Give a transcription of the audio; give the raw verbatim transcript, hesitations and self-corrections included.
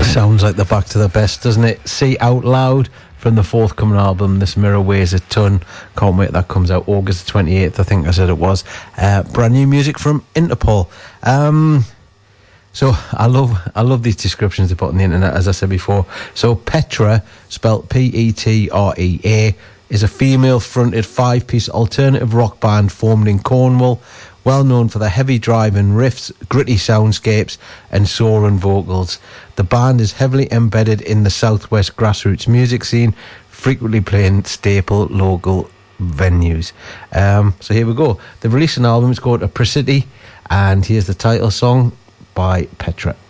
Sounds like the Back to the Best, doesn't it? See Out Loud from the forthcoming album, This Mirror Weighs a Ton. Can't wait, that comes out August the twenty-eighth, I think I said it was. Uh, brand new music from Interpol. Um, so I love I love these descriptions they put on the internet, as I said before. So Petra, spelt P E T R E A, is a female-fronted five-piece alternative rock band formed in Cornwall, well known for their heavy driving riffs, gritty soundscapes and soaring vocals. The band is heavily embedded in the southwest grassroots music scene, frequently playing staple local venues. Um, so here we go. They've released an album, it's called Apricity, and here's the title song by Petra.